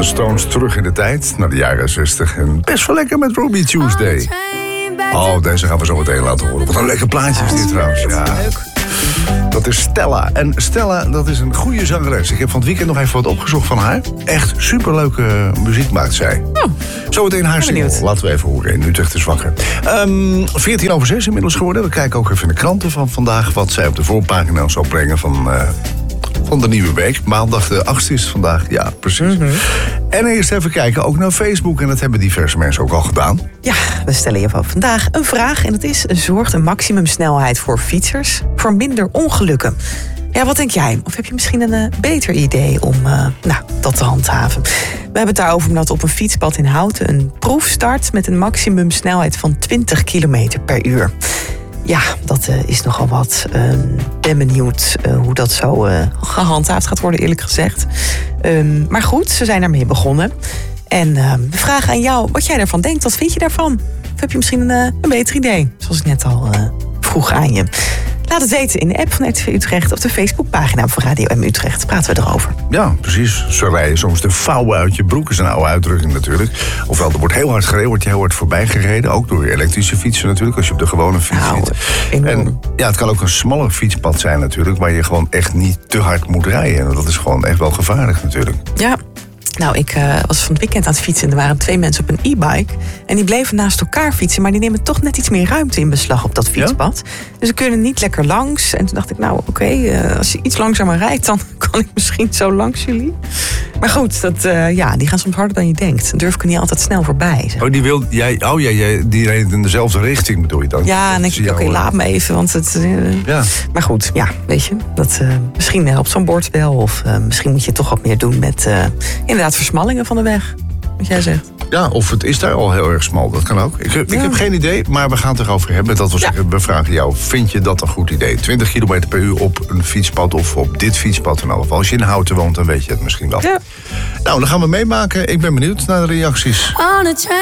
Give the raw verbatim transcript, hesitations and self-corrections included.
de Stones terug in de tijd, naar de jaren zestig. En best wel lekker met Ruby Tuesday. Oh, deze gaan we zo meteen laten horen. Wat een lekker plaatje is dit trouwens. Ja. Dat is Stella. En Stella, dat is een goede zangeres. Ik heb van het weekend nog even wat opgezocht van haar. Echt superleuke muziek maakt zij. Oh. Zometeen haar single. Laten we even horen in Utrecht is wakker. Um, veertien over zes inmiddels geworden. We kijken ook even in de kranten van vandaag. Wat zij op de voorpagina zal brengen van... Uh, van de nieuwe week. Maandag de achtste is vandaag. Ja, precies. Mm-hmm. En eerst even kijken, ook naar Facebook. En dat hebben diverse mensen ook al gedaan. Ja, we stellen je van vandaag een vraag. En dat is, zorgt een maximumsnelheid voor fietsers voor minder ongelukken? Ja, wat denk jij? Of heb je misschien een uh, beter idee om uh, nou, dat te handhaven? We hebben het daarover omdat op een fietspad in Houten een proef start met een maximumsnelheid van twintig kilometer per uur. Ja, dat uh, is nogal wat. Ik uh, ben benieuwd uh, hoe dat zo uh, gehandhaafd gaat worden, eerlijk gezegd. Um, maar goed, ze zijn ermee begonnen. En uh, we vragen aan jou wat jij daarvan denkt. Wat vind je daarvan? Of heb je misschien een, uh, een beter idee? Zoals ik net al uh, vroeg aan je. Laat het weten in de app van R T V Utrecht of de Facebookpagina van Radio M Utrecht. Praten we erover. Ja, precies. Zo rij je soms de vouwen uit je broek. Is een oude uitdrukking natuurlijk. Ofwel, er wordt heel hard gereden, wordt je heel hard voorbij gereden. Ook door elektrische fietsen natuurlijk, als je op de gewone fiets nou, zit. En ja, het kan ook een smaller fietspad zijn natuurlijk, waar je gewoon echt niet te hard moet rijden. En dat is gewoon echt wel gevaarlijk natuurlijk. Ja. Nou, ik uh, was van het weekend aan het fietsen en er waren twee mensen op een e-bike. En die bleven naast elkaar fietsen, maar die nemen toch net iets meer ruimte in beslag op dat fietspad. Ja? Dus ze kunnen niet lekker langs. En toen dacht ik, nou oké, okay, uh, als je iets langzamer rijdt, dan kan ik misschien zo langs jullie. Maar goed, dat, uh, ja, die gaan soms harder dan je denkt. Dan durf ik er niet altijd snel voorbij. Zeg. Oh, die wil, jij, oh ja, jij, die reed in dezelfde richting bedoel je dan? Ja, en denk ik, oké, okay, laat me even. Want het, uh, ja. Maar goed, ja, weet je, dat, uh, misschien helpt zo'n bord wel. Of uh, misschien moet je toch wat meer doen met uh, inderdaad versmallingen van de weg. Wat jij zegt. Ja, of het is daar al heel erg smal. Dat kan ook. Ik, ik ja. heb geen idee, maar we gaan het erover hebben. Dat was ja. We vragen jou, vind je dat een goed idee? twintig kilometer per uur op een fietspad of op dit fietspad in alle geval. Als je in Houten woont, dan weet je het misschien wel. Ja. Nou, dan gaan we meemaken. Ik ben benieuwd naar de reacties.